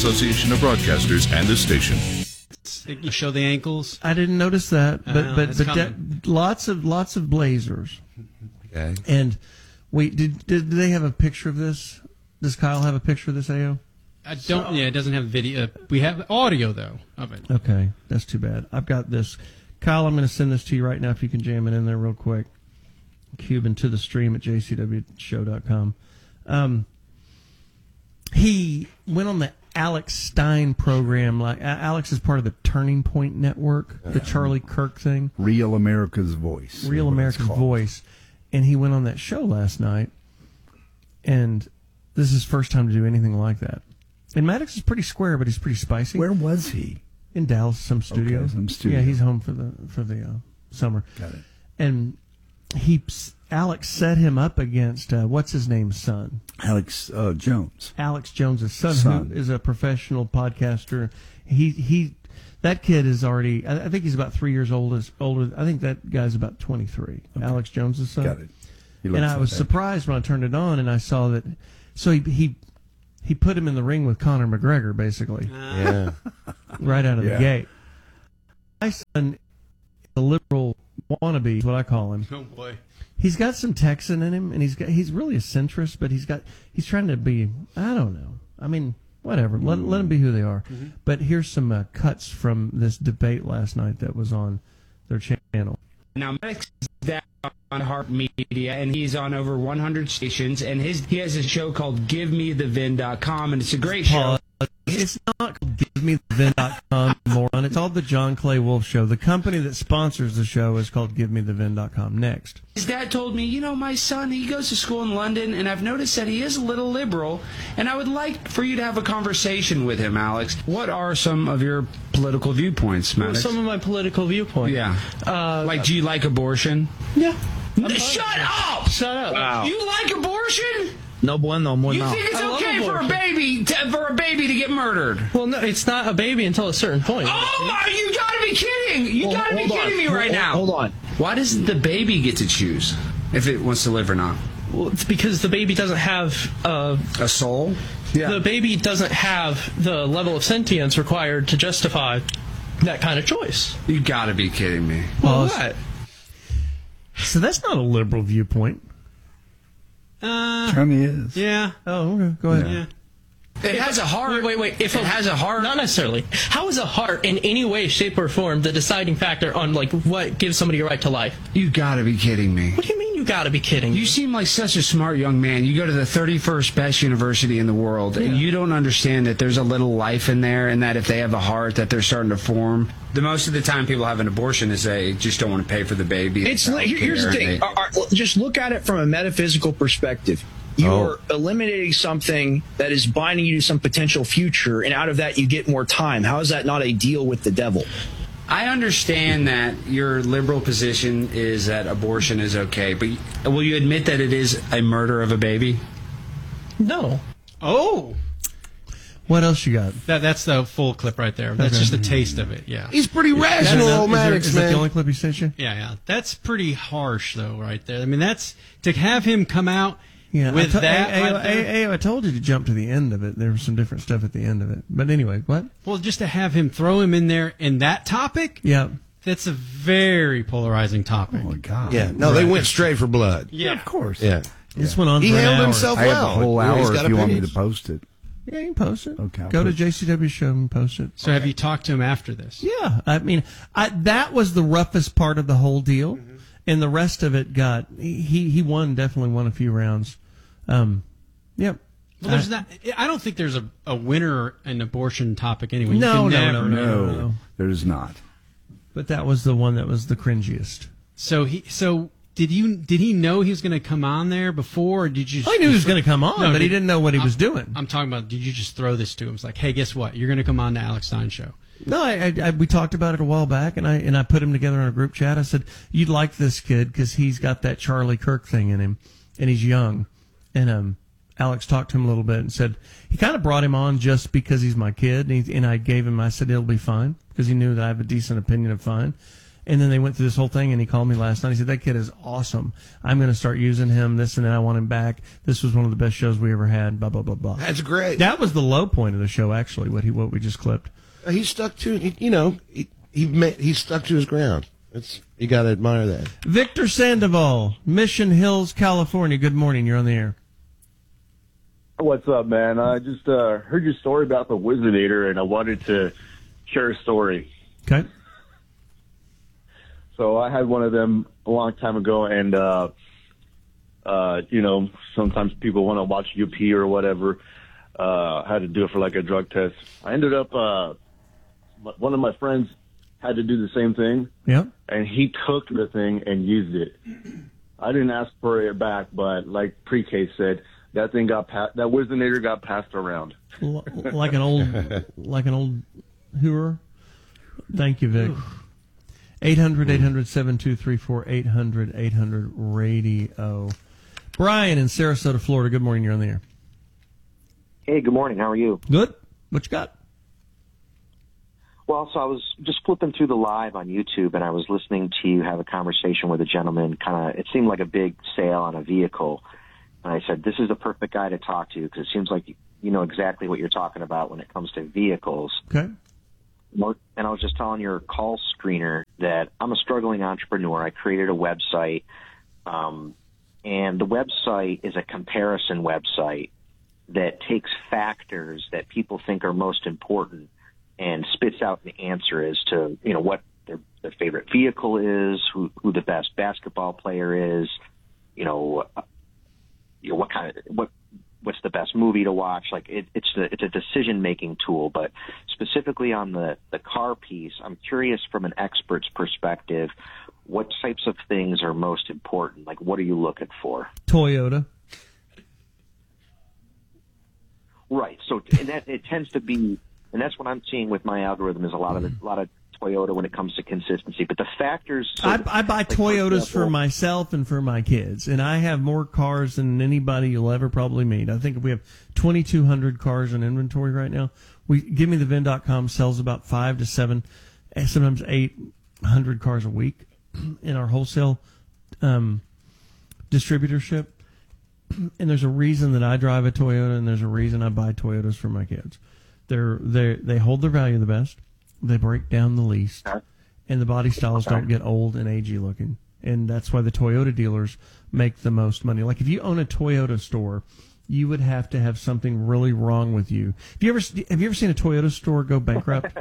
Association of Broadcasters and this station. You show the ankles. I didn't notice that, but lots of blazers. Okay. And wait, did they have a picture of this? Does Kyle have a picture of this, AO? I don't. Yeah, it doesn't have video. We have audio though of it. Okay, that's too bad. I've got this. Kyle, I'm going to send this to you right now if you can jam it in there real quick. Cuban to the stream at jcwshow.com. He went on the Alex Stein program. Like Alex is part of the Turning Point Network, the Charlie Kirk thing. Real America's Voice. Real America's Voice. And he went on that show last night, and this is his first time to do anything like that. And Maddox is pretty square, but he's pretty spicy. Where was he? In Dallas, some studio. Okay, some studio. Yeah, he's home for the summer. Got it. And Alex set him up against what's his name's son? Alex Jones. Alex Jones' son, who is a professional podcaster. That kid is already. I think he's about 3 years older. I think that guy's about 23. Okay. Alex Jones' son. Got it. And I was surprised when I turned it on and I saw that. So he put him in the ring with Conor McGregor, basically. Yeah. Right out of the gate. My son, the liberal wannabe, is what I call him. Oh boy. He's got some Texan in him, and he's really a centrist, but he's trying to be, I don't know. I mean, whatever. Let them be who they are. Mm-hmm. But here's some cuts from this debate last night that was on their channel. Now, Maddox is that on Heart Media, and he's on over 100 stations, and he has a show called GiveMeTheVin.com, and it's a great show. It's not called GiveMeTheVin.com, moron. It's called The John Clay Wolf Show. The company that sponsors the show is called GiveMeTheVin.com. Next. His dad told me, my son, he goes to school in London, and I've noticed that he is a little liberal, and I would like for you to have a conversation with him, Alex. What are some of your political viewpoints, Maddox? Some of my political viewpoints? Yeah. Do you like abortion? Yeah. Shut up! Shut up. Wow. You like abortion? No bueno, muy You think it's okay for a baby to get murdered? Well, no, it's not a baby until a certain point. Oh my! You gotta be kidding! You gotta be kidding me right now! Hold on. Why doesn't the baby get to choose if it wants to live or not? Well, it's because the baby doesn't have a soul. Yeah. The baby doesn't have the level of sentience required to justify that kind of choice. You gotta be kidding me! Well, what? So that's not a liberal viewpoint. Trummy is. Yeah. Oh, okay. Go ahead. Yeah. It has a heart. Wait. If it has a heart, not necessarily. How is a heart in any way, shape, or form the deciding factor on what gives somebody a right to life? You gotta be kidding me. What do you mean? You gotta be kidding me? You seem like such a smart young man. You go to the 31st best university in the world, and you don't understand that there's a little life in there, and that if they have a heart, that they're starting to form. The most of the time, people have an abortion is they just don't want to pay for the baby. Here's the thing. Just look at it from a metaphysical perspective. You're eliminating something that is binding you to some potential future, and out of that you get more time. How is that not a deal with the devil? I understand that your liberal position is that abortion is okay, but will you admit that it is a murder of a baby? No. Oh. What else you got? That's the full clip right there. That's just a taste of it. Yeah. He's pretty rational, old Maddox, man. Is that the only clip he sent you? Yeah. That's pretty harsh, though, right there. I mean, that's to have him come out. Yeah, with that. I told you to jump to the end of it. There was some different stuff at the end of it. But anyway, what? Well, just to have him throw him in there in that topic? Yeah. That's a very polarizing topic. Oh, my God. Yeah. No, they went straight for blood. Yeah, of course. Yeah. This went on for He an handled hour. himself I well. have the whole hour He's got if you want me opinions. to post it. Yeah, you can post it. Okay. Go to JCW Show and post it. So have you talked to him after this? Yeah. I mean, that was the roughest part of the whole deal. Mm-hmm. And the rest of it he definitely won a few rounds. Yep. Well, there's not. I don't think there's a winner in abortion topic anyway. No. There's not. But that was the one that was the cringiest. So did he know he was going to come on there before, or did you? I knew he was going to come on, but he didn't know what he was doing. I'm talking about. Did you just throw this to him? It's like, hey, guess what? You're going to come on the Alex Stein show. No, we talked about it a while back, and I put him together in a group chat. I said, you'd like this kid because he's got that Charlie Kirk thing in him, and he's young, and Alex talked to him a little bit and said he kind of brought him on just because he's my kid, and I said it'll be fine because he knew that I have a decent opinion of fine. And then they went through this whole thing, and he called me last night. He said, that kid is awesome. I'm going to start using him, this and that. I want him back. This was one of the best shows we ever had, blah, blah, blah, blah. That's great. That was the low point of the show, actually, what we just clipped. He stuck to, he stuck to his ground. You got to admire that. Victor Sandoval, Mission Hills, California. Good morning. You're on the air. What's up, man? I just heard your story about the Wizardator, and I wanted to share a story. Okay. So I had one of them a long time ago, and, sometimes people want to watch UP or whatever. I had to do it for like a drug test. I ended up, one of my friends had to do the same thing. Yeah. And he took the thing and used it. I didn't ask for it back, but like Pre-K said, that thing that Wizardator got passed around. Like an old hooer. Thank you, Vic. 800-800-7234, 800-800-RADIO. Brian in Sarasota, Florida. Good morning. You're on the air. Hey, good morning. How are you? Good. What you got? Well, so I was just flipping through the live on YouTube, and I was listening to you have a conversation with a gentleman. It seemed like a big sale on a vehicle. And I said, this is the perfect guy to talk to because it seems like you know exactly what you're talking about when it comes to vehicles. Okay. And I was just telling your call screener that I'm a struggling entrepreneur. I created a website, and the website is a comparison website that takes factors that people think are most important and spits out an answer as to, what their favorite vehicle is, who the best basketball player is, what's the best movie to watch. Like it's a decision-making tool, but specifically on the car piece, I'm curious from an expert's perspective, what types of things are most important? Like, what are you looking for? Toyota. Right. So, and that it tends to be, and that's what I'm seeing with my algorithm is a lot of Toyota when it comes to consistency. But the factors. So I buy Toyotas for myself and for my kids, and I have more cars than anybody you'll ever probably meet. I think we have 2,200 cars in inventory right now. GiveMeTheVin.com sells about 5 to 7, sometimes 800 cars a week in our wholesale distributorship. And there's a reason that I drive a Toyota, and there's a reason I buy Toyotas for my kids. They hold their value the best. They break down the least, and the body styles don't get old and agey looking. And that's why the Toyota dealers make the most money. Like if you own a Toyota store, you would have to have something really wrong with you. Have you ever seen a Toyota store go bankrupt?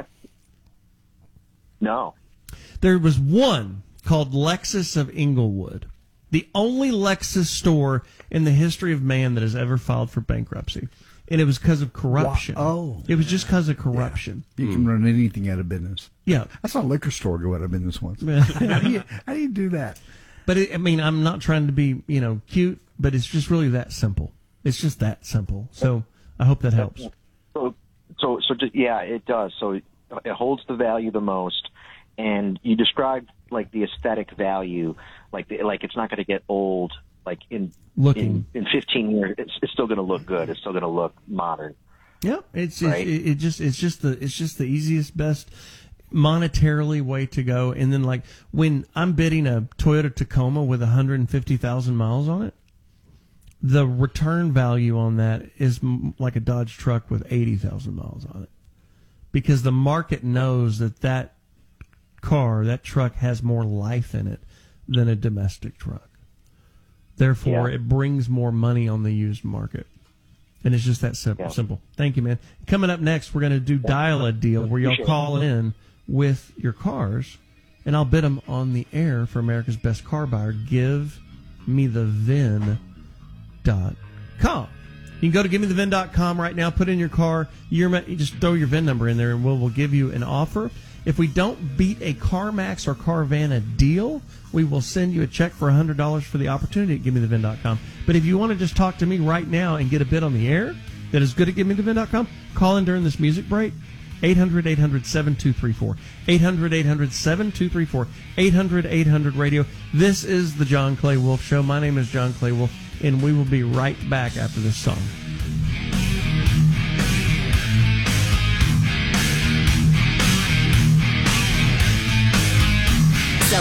No. There was one called Lexus of Inglewood, the only Lexus store in the history of man that has ever filed for bankruptcy. And it was because of corruption. Wow. Oh. It was just because of corruption. Yeah. You can run anything out of business. Yeah. I saw a liquor store go out of business once. How do you do that? But, I'm not trying to be, cute, but it's just really that simple. It's just that simple. So I hope that helps. So yeah, it does. So it holds the value the most. And you described, like, the aesthetic value, like it's not going to get old. Like in 15 years, it's still going to look good. It's still going to look modern. Yeah, it's just the easiest, best monetarily way to go. And then like when I'm bidding a Toyota Tacoma with 150,000 miles on it, the return value on that is like a Dodge truck with 80,000 miles on it, because the market knows that truck has more life in it than a domestic truck. Therefore, It brings more money on the used market. And it's just that simple. Thank you, man. Coming up next, we're going to do Dial a Deal, where y'all call in with your cars, and I'll bid them on the air for America's Best Car Buyer. GiveMeTheVin.com. You can go to GiveMeTheVin.com right now, put in your car, you just throw your VIN number in there, and we'll give you an offer. If we don't beat a CarMax or Carvana deal, we will send you a check for $100 for the opportunity at GiveMeTheVin.com. But if you want to just talk to me right now and get a bid on the air that is good at GiveMeTheVin.com, call in during this music break. 800-800-7234. 800-800-7234. 800-800-RADIO. This is the John Clay Wolf Show. My name is John Clay Wolf, and we will be right back after this song.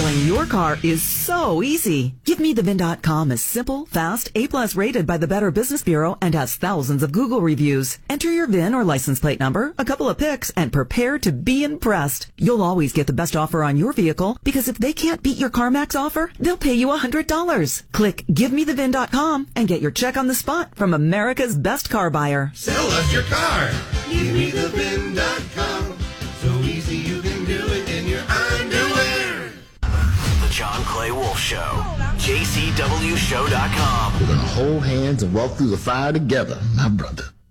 Selling your car is so easy. GiveMeTheVIN.com is simple, fast, A+ rated by the Better Business Bureau and has thousands of Google reviews. Enter your VIN or license plate number, a couple of pics, and prepare to be impressed. You'll always get the best offer on your vehicle because if they can't beat your CarMax offer, they'll pay you $100. Click GiveMeTheVIN.com and get your check on the spot from America's best car buyer. Sell us your car. GiveMeTheVIN.com. So easy you can do it in your underwear. The John Clay Wolf Show. JCWShow.com. We're going to hold hands and walk through the fire together, my brother.